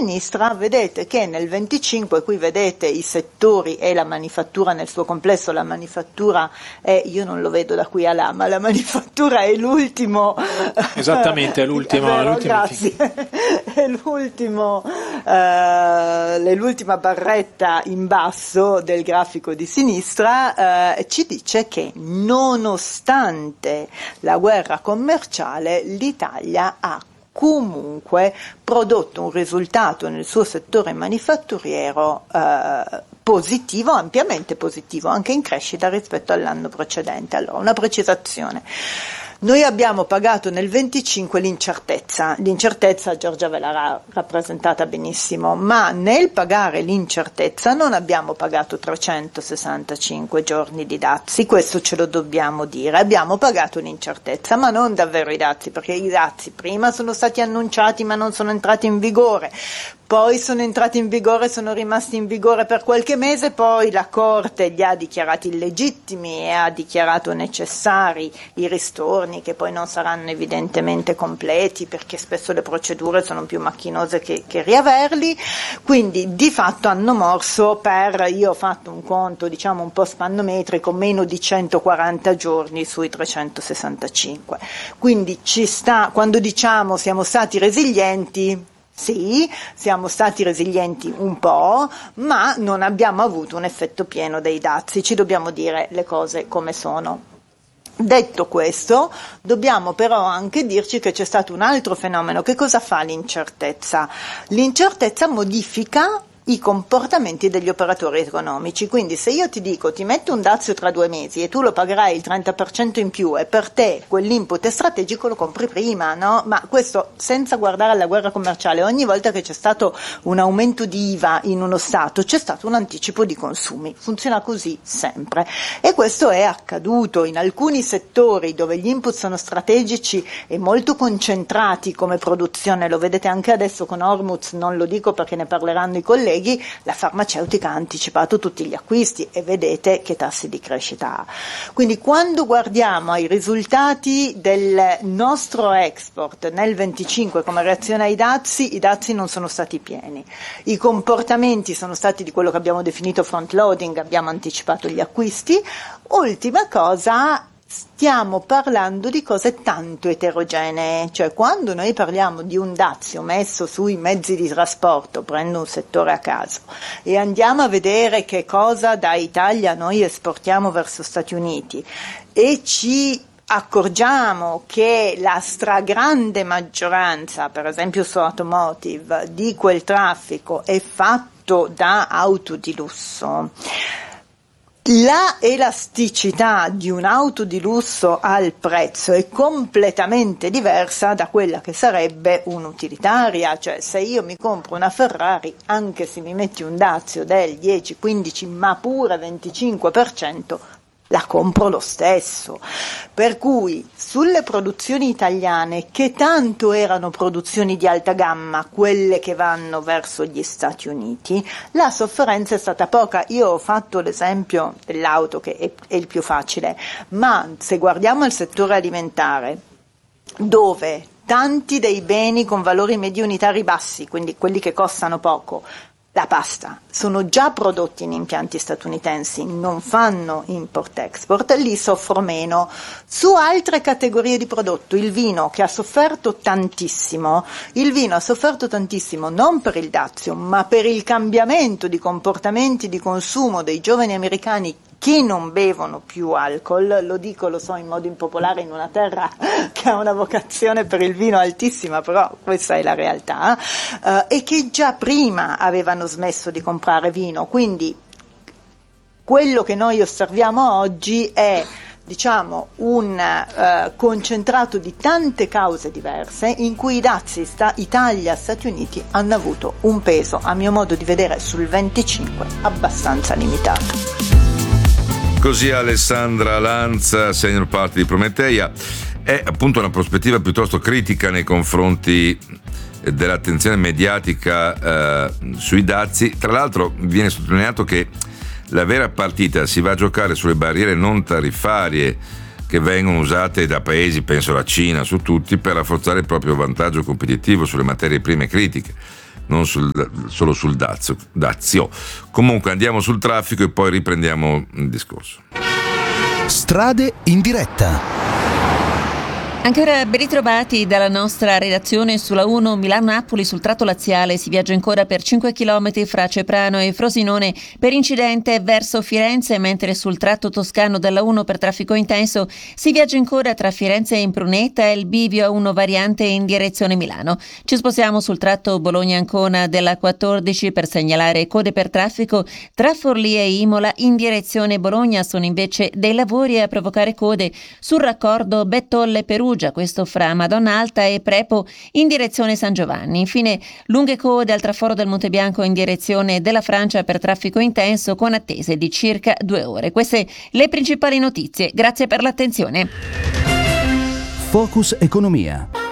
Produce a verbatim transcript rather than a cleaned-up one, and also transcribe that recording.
sinistra, vedete che nel venticinque, qui vedete i settori e la manifattura nel suo complesso, la manifattura è, io non lo vedo da qui a là, ma la manifattura è l'ultimo, esattamente, è l'ultimo, è vero, l'ultimo grazie, è l'ultimo, eh, è l'ultima barretta in basso del grafico di sinistra, eh, ci dice che nonostante la guerra commerciale l'Italia ha comunque prodotto un risultato nel suo settore manifatturiero eh, positivo, ampiamente positivo, anche in crescita rispetto all'anno precedente. Allora, una precisazione. Noi abbiamo pagato nel venticinque l'incertezza, l'incertezza Giorgia ve l'ha rappresentata benissimo, ma nel pagare l'incertezza non abbiamo pagato trecentosessantacinque giorni di dazi, questo ce lo dobbiamo dire, abbiamo pagato l'incertezza, ma non davvero i dazi, perché i dazi prima sono stati annunciati ma non sono entrati in vigore. Poi sono entrati in vigore, sono rimasti in vigore per qualche mese, poi la Corte li ha dichiarati illegittimi e ha dichiarato necessari i ristorni, che poi non saranno evidentemente completi perché spesso le procedure sono più macchinose che, che riaverli, quindi di fatto hanno morso per, io ho fatto un conto diciamo un po' spannometrico, meno di centoquaranta giorni sui trecentosessantacinque. Quindi ci sta, quando diciamo siamo stati resilienti, sì, siamo stati resilienti un po', ma non abbiamo avuto un effetto pieno dei dazi, ci dobbiamo dire le cose come sono. Detto questo, dobbiamo però anche dirci che c'è stato un altro fenomeno. Che cosa fa l'incertezza? L'incertezza modifica i comportamenti degli operatori economici, quindi se io ti dico ti metto un dazio tra due mesi e tu lo pagherai il trenta per cento in più e per te quell'input è strategico, lo compri prima, no? Ma questo senza guardare alla guerra commerciale, ogni volta che c'è stato un aumento di I V A in uno Stato c'è stato un anticipo di consumi, funziona così sempre e questo è accaduto in alcuni settori dove gli input sono strategici e molto concentrati come produzione, lo vedete anche adesso con Hormuz, non lo dico perché ne parleranno i colleghi. La farmaceutica ha anticipato tutti gli acquisti e vedete che tassi di crescita ha. Quindi quando guardiamo ai risultati del nostro export nel venticinque come reazione ai dazi, i dazi non sono stati pieni. I comportamenti sono stati di quello che abbiamo definito front loading, abbiamo anticipato gli acquisti. Ultima cosa, stiamo parlando di cose tanto eterogenee, cioè quando noi parliamo di un dazio messo sui mezzi di trasporto, prendo un settore a caso, e andiamo a vedere che cosa da Italia noi esportiamo verso Stati Uniti e ci accorgiamo che la stragrande maggioranza, per esempio su automotive, di quel traffico è fatto da auto di lusso, la elasticità di un'auto di lusso al prezzo è completamente diversa da quella che sarebbe un'utilitaria, cioè se io mi compro una Ferrari, anche se mi metti un dazio del dieci, quindici ma pure venticinque per cento, la compro lo stesso. Per cui sulle produzioni italiane, che tanto erano produzioni di alta gamma, quelle che vanno verso gli Stati Uniti, la sofferenza è stata poca. Io ho fatto l'esempio dell'auto che è, è il più facile, ma se guardiamo il settore alimentare, dove tanti dei beni con valori medi unitari bassi, quindi quelli che costano poco, la pasta, sono già prodotti in impianti statunitensi, non fanno import-export, lì soffro meno. Su altre categorie di prodotto, il vino che ha sofferto tantissimo, il vino ha sofferto tantissimo non per il dazio, ma per il cambiamento di comportamenti di consumo dei giovani americani che non bevono più alcol, lo dico, lo so, in modo impopolare in una terra che ha una vocazione per il vino altissima, però questa è la realtà, eh, e che già prima avevano smesso di comprare vino. Quindi quello che noi osserviamo oggi è, diciamo, un eh, concentrato di tante cause diverse in cui i dazi sta, Italia, Stati Uniti hanno avuto un peso, a mio modo di vedere, sul venticinque abbastanza limitato. Così Alessandra Lanza, senior partner di Prometeia. È appunto una prospettiva piuttosto critica nei confronti dell'attenzione mediatica eh, sui dazi. Tra l'altro viene sottolineato che la vera partita si va a giocare sulle barriere non tariffarie che vengono usate da paesi, penso alla Cina, su tutti, per rafforzare il proprio vantaggio competitivo sulle materie prime critiche. non sul, solo sul Dazio, Dazio. Comunque andiamo sul traffico e poi riprendiamo il discorso. Strade in diretta. Ancora ben ritrovati dalla nostra redazione sulla uno Milano-Napoli. Sul tratto laziale si viaggia ancora per cinque chilometri fra Ceprano e Frosinone per incidente verso Firenze, mentre sul tratto toscano della uno per traffico intenso si viaggia ancora tra Firenze e Impruneta e il bivio A uno variante in direzione Milano. Ci spostiamo sul tratto Bologna-Ancona della quattordici per segnalare code per traffico tra Forlì e Imola in direzione Bologna. Sono invece dei lavori a provocare code sul raccordo Bettolle-Perugia, questo fra Madonna Alta e Prepo in direzione San Giovanni. Infine lunghe code al traforo del Monte Bianco in direzione della Francia per traffico intenso con attese di circa due ore. Queste le principali notizie. Grazie per l'attenzione. Focus Economia.